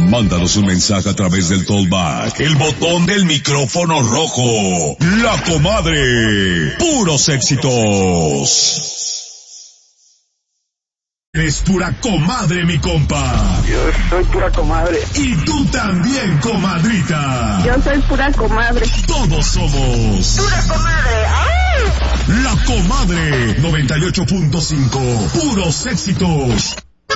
Mándanos un mensaje a través del Tollback, el botón del micrófono rojo. La Comadre. Puros éxitos. Es pura comadre, mi compa. Yo soy pura comadre. Y tú también, comadrita. Yo soy pura comadre. Todos somos ¡Pura comadre! ¡Ay! La Comadre 98.5. Puros éxitos.